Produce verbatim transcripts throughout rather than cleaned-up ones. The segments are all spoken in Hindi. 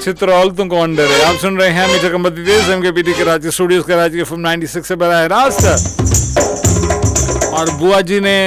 चित्रौल तो कौन डरे। आप सुन रहे हैं मीठा कमबती देश एम के P T Karachi studios Karachi F M ninety six से बराह रास्त। और बुआ जी ने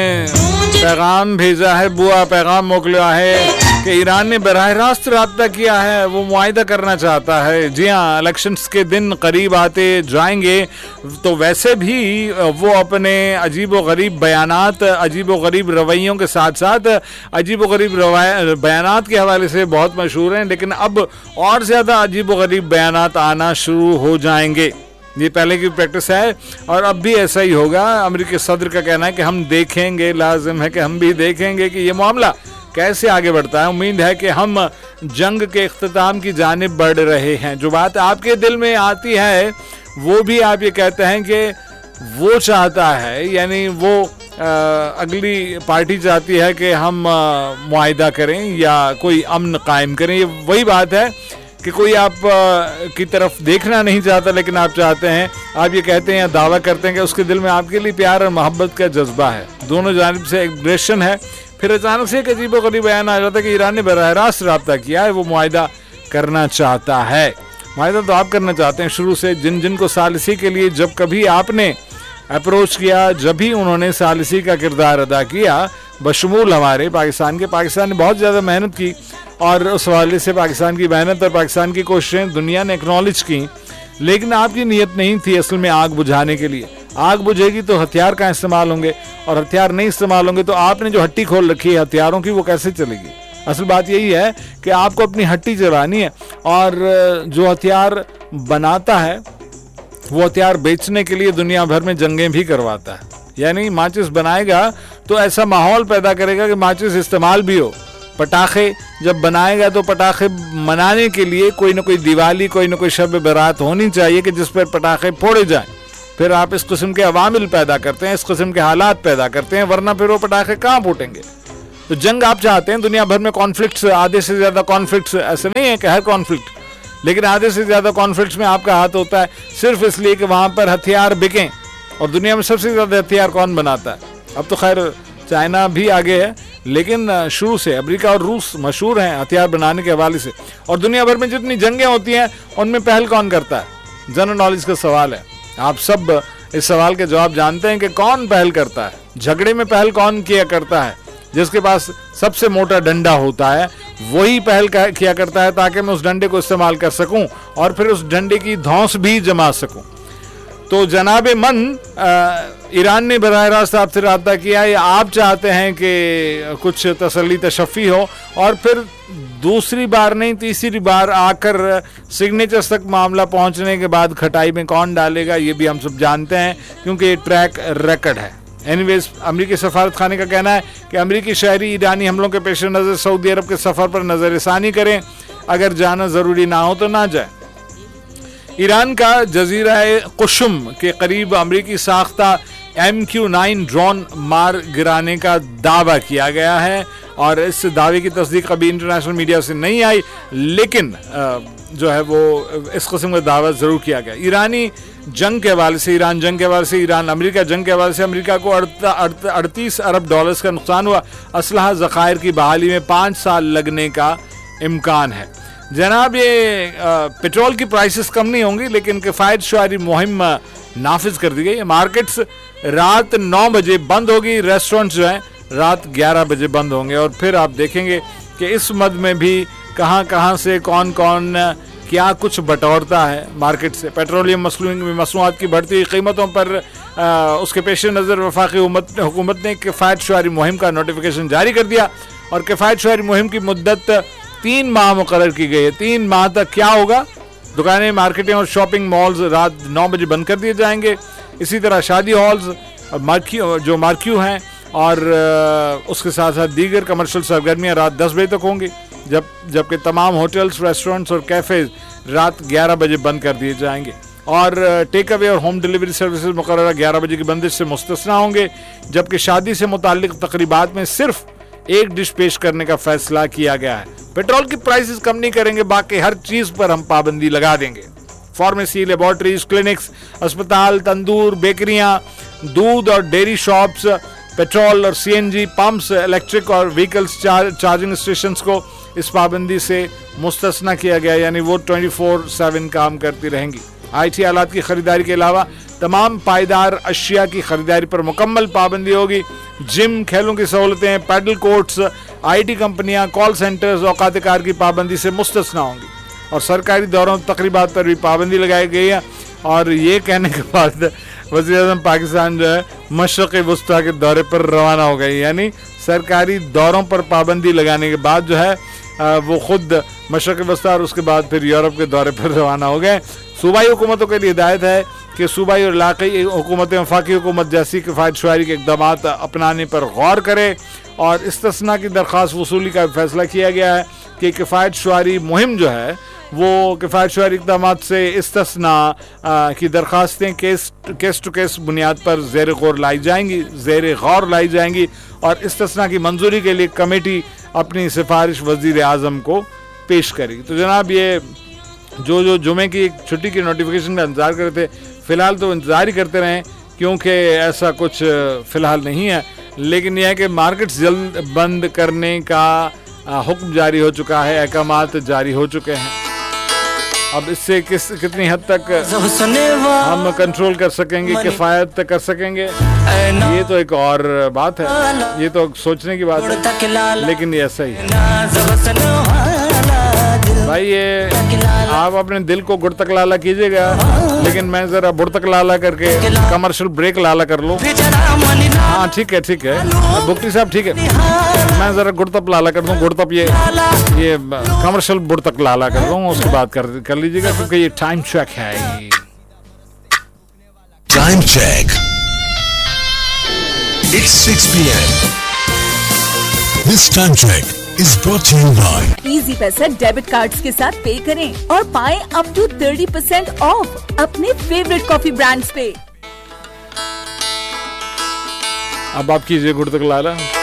पैगाम भेजा है, बुआ पैगाम मोकला है कि ईरान ने बराह रास्त राब्ता किया है, वो मुआहिदा करना चाहता है। जी हाँ, इलेक्शंस के दिन करीब आते जाएंगे तो वैसे भी वो अपने अजीब व गरीब बयानात, अजीब व गरीब रवैयों के साथ साथ अजीब व गरीब बयानात के हवाले से बहुत मशहूर हैं, लेकिन अब और ज़्यादा अजीब व गरीब बयानात आना शुरू हो जाएंगे। ये पहले की प्रैक्टिस है और अब भी ऐसा ही होगा। अमेरिकी सदर का कहना है कि हम देखेंगे, लाजिम है कि हम भी देखेंगे कि ये मामला कैसे आगे बढ़ता है। उम्मीद है कि हम जंग के इख्तिताम की जानिब बढ़ रहे हैं। जो बात आपके दिल में आती है वो भी आप ये कहते हैं कि वो चाहता है, यानी वो आ, अगली पार्टी चाहती है कि हम मुआहिदा करें या कोई अमन कायम करें। ये वही बात है कि कोई आप की तरफ देखना नहीं चाहता, लेकिन आप चाहते हैं, आप ये कहते हैं या दावा करते हैं कि उसके दिल में आपके लिए प्यार और मोहब्बत का जज्बा है, दोनों जानिब से एग्रेशन है। फिर अचानक से एक अजीब व गरीब बयान आ जाता है कि ईरान ने बराह रास्त राब्ता किया है, वो मुआहिदा करना चाहता है। मुआहिदा तो आप करना चाहते हैं शुरू से। जिन जिन को सालिसी के लिए जब कभी आपने अप्रोच किया, जब भी उन्होंने सालिसी का किरदार अदा किया, बशमूल हमारे पाकिस्तान के। पाकिस्तान ने बहुत ज़्यादा मेहनत की और उस हवाले से पाकिस्तान की मेहनत और पाकिस्तान की कोशिशें दुनिया ने एक्नॉलेज की, लेकिन आपकी नीयत नहीं थी असल में आग बुझाने के लिए। आग बुझेगी तो हथियार का इस्तेमाल होंगे, और हथियार नहीं इस्तेमाल होंगे तो आपने जो हट्टी खोल रखी है हथियारों की, वो कैसे चलेगी। असल बात यही है कि आपको अपनी हट्टी चलानी है, और जो हथियार बनाता है वो हथियार बेचने के लिए दुनिया भर में जंगें भी करवाता है। यानी माचिस बनाएगा तो ऐसा माहौल पैदा करेगा कि माचिस इस्तेमाल भी हो। पटाखे जब बनाएगा तो पटाखे मनाने के लिए कोई ना कोई दिवाली, कोई ना कोई शब बारात होनी चाहिए कि जिस पर पटाखे फोड़े जाएं। फिर आप इस किस्म के अवामिल पैदा करते हैं, इस किस्म के हालात पैदा करते हैं, वरना फिर वो पटाखे कहाँ फूटेंगे। तो जंग आप चाहते हैं, दुनिया भर में कॉन्फ्लिक्ट्स, आधे से ज़्यादा कॉन्फ्लिक्ट्स, ऐसे नहीं है कि हर कॉन्फ्लिक्ट, लेकिन आधे से ज़्यादा कॉन्फ्लिक्ट्स में आपका हाथ होता है, सिर्फ इसलिए कि वहाँ पर हथियार बिकें। और दुनिया में सबसे ज़्यादा हथियार कौन बनाता है? अब तो खैर चाइना भी आगे है, लेकिन शुरू से अमेरिका और रूस मशहूर हैं हथियार बनाने के हवाले से। और दुनिया भर में जितनी जंगें होती हैं उनमें पहल कौन करता है? जनरल नॉलेज का सवाल है। आप सब इस सवाल के जवाब जानते हैं कि कौन पहल करता है। झगड़े में पहल कौन किया करता है? जिसके पास सबसे मोटा डंडा होता है वही पहल किया करता है, ताकि मैं उस डंडे को इस्तेमाल कर सकूं और फिर उस डंडे की धौंस भी जमा सकूं। तो जनाब मन, ईरान ने बराह रास्त आपसे रब्ता किया, या आप चाहते हैं कि कुछ तसल्ली तशफ़ी हो और फिर दूसरी बार नहीं तीसरी बार आकर सिग्नेचर्स तक मामला पहुंचने के बाद खटाई में कौन डालेगा, ये भी हम सब जानते हैं, क्योंकि ये ट्रैक रिकॉर्ड है। एनीवेज, अमरीकी सफारत खाने का कहना है कि अमरीकी शहरी ईरानी हमलों के पेश नज़र सऊदी अरब के सफ़र पर नज़रसानी करें, अगर जाना ज़रूरी ना हो तो ना जाए। ईरान का जजीरा कुशुम के करीब अमरीकी साख्ता एम क्यू नाइन ड्रोन मार गिराने का दावा किया गया है, और इस दावे की तस्दीक अभी इंटरनेशनल मीडिया से नहीं आई, लेकिन जो है वो इस किस्म का दावा ज़रूर किया गया। ईरानी जंग के हवाले से, ईरान जंग के हवाले से, ईरान अमेरिका जंग के हवाले से अमेरिका को अड़तीस अरब डॉलर्स का नुकसान हुआ। असलहा ज़खायर की बहाली में पाँच साल लगने का इम्कान है। जनाब, ये पेट्रोल की प्राइसेस कम नहीं होंगी, लेकिन किफ़ायत शुमारी मुहिम नाफिज कर दी गई है। मार्केट्स रात नौ बजे बंद होगी, रेस्टोरेंट्स जो हैं रात ग्यारह बजे बंद होंगे, और फिर आप देखेंगे कि इस मद में भी कहां कहां से कौन कौन क्या कुछ बटोरता है मार्केट से। पेट्रोलियम मसनूआत की बढ़ती हुई कीमतों पर आ, उसके पेश नज़र वफाकी हुकूमत ने किफ़ायत शुमारी मुहिम का नोटिफिकेशन जारी कर दिया, और किफ़ायत शुमारी मुहिम की मुद्दत तीन माह मुकर्रर की गई है। तीन माह तक क्या होगा? दुकानें, मार्केटें और शॉपिंग मॉल्स रात नौ बजे बंद कर दिए जाएंगे। इसी तरह शादी हॉल्स, मार्क्यू जो मार्क्यू हैं, और उसके साथ साथ दीगर कमर्शियल सरगर्मियाँ रात दस बजे तक होंगी, जब जबकि तमाम होटल्स, रेस्टोरेंट्स और कैफ़ेज़ रात ग्यारह बजे बंद कर दिए जाएंगे, और टेक अवे और होम डिलीवरी सर्विसेज मुकर्ररा ग्यारह बजे की बंदिश से मुस्तस्ना होंगे, जबकि शादी से मुताल्लिक तकरीबात में सिर्फ एक डिश पेश करने का फैसला किया गया है। पेट्रोल की प्राइसेस कम नहीं करेंगे, बाकी हर चीज़ पर हम पाबंदी लगा देंगे। फार्मेसी, लेबॉर्ट्रीज, क्लिनिक्स, अस्पताल, तंदूर, बेकरियां, दूध और डेयरी शॉप्स, पेट्रोल और सीएनजी पंप्स, इलेक्ट्रिक और व्हीकल्स चार, चार्जिंग स्टेशंस को इस पाबंदी से मुस्तस्ना किया गया, यानी वो चौबीस सात काम करती रहेंगी। आईटी आलात की खरीदारी के अलावा तमाम पायदार अशिया की खरीदारी पर मुकम्मल पाबंदी होगी। जिम, खेलों की सहूलतें, पैडल कोर्ट्स, आईटी कंपनियां, कॉल सेंटर्स, औकात कार की पाबंदी से मुस्तस्ना होंगी और सरकारी दौरों तकरीबात पर भी पाबंदी लगाई गई है। और ये कहने के बाद वज़ीर-ए-आज़म पाकिस्तान जो है मशरक़ वस्ता के दौरे पर रवाना हो गई, यानी सरकारी दौरों पर पाबंदी लगाने के बाद जो है वो खुद मशरक़ वस्ता और उसके बाद फिर यूरोप के दौरे पर रवाना हो गए। सूबाई हुकूमतों के लिए हिदायत है कि सूबाई और इलाक़ाई हुकूमतें वफाकी हुकूमत जैसी किफ़ायत शुमारी के इक़दाम अपनाने पर गौर करें और इस्तिस्ना की दरख्वास्त वसूली का फैसला किया गया है कि किफ़ायत शुमारी मुहिम जो है वो किफ़ायत शुमारी इक़दाम से इस्तिस्ना की दरख्वास्तें केस केस टू केस बुनियाद पर ज़ेर गौर लाई जाएंगी ज़ेर गौर लाई जाएंगी और इस्तिस्ना की मंजूरी के लिए कमेटी अपनी सिफारिश वज़ीर आज़म को पेश करेगी। तो जनाब, ये जो जो जुमे की छुट्टी की नोटिफिकेशन का इंतज़ार कर रहे थे, फ़िलहाल तो इंतज़ार ही करते रहें क्योंकि ऐसा कुछ फ़िलहाल नहीं है, लेकिन यह है कि मार्केट्स जल्द बंद करने का हुक्म जारी हो चुका है, अहकामात जारी हो चुके हैं। अब इससे किस कितनी हद तक हम कंट्रोल कर सकेंगे, किफ़ायत कर सकेंगे, ये तो एक और बात है, ये तो सोचने की बात है, लेकिन ये ऐसा ही है भाई। ये आप अपने दिल को गुड़ तक लाला कीजिएगा, लेकिन मैं जरा बुड़ तक लाला करके कमर्शियल ब्रेक लाला कर लूँ। हाँ ठीक है ठीक है बुक्ति साहब, ठीक है, मैं जरा गुड़ तक लाला कर दूँ, गुड़ तक ये ये कमर्शियल बुड़ तक लाला कर दूँ, उसके बाद कर कर लीजिएगा, क्योंकि ये टाइम चेक है। Time check, it's six P M. This time check is brought to you by easy पैसा डेबिट कार्ड्स के साथ पे करें और पाएं अप टू तीस परसेंट ऑफ अपने फेवरेट कॉफी ब्रांड्स पे। अब आप कीजिए गुड़ तक लाला।